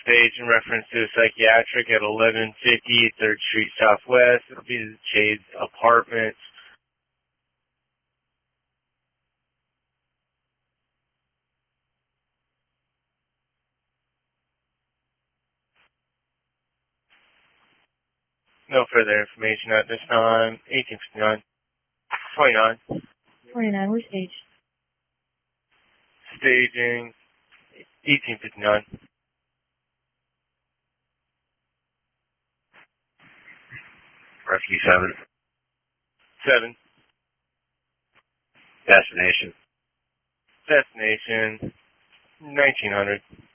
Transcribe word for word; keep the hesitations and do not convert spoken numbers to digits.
stage in reference to a psychiatric at eleven fifty third Street Southwest. It'll be the Shades Apartments. No further information at this time. eighteen fifty-nine. twenty-nine. twenty-nine, we're staged. Staging. eighteen fifty-nine. Rescue seven. seven. Destination. Destination. nineteen hundred.